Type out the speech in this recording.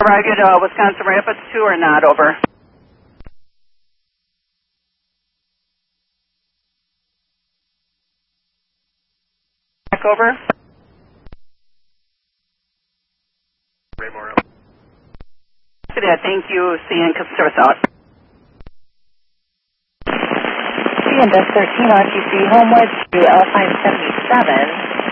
Arrived at Wisconsin Rapids 2 or not, over? Back over? Thank you, CN Cup Service out. CN Desk 13 RTC homeward to L577.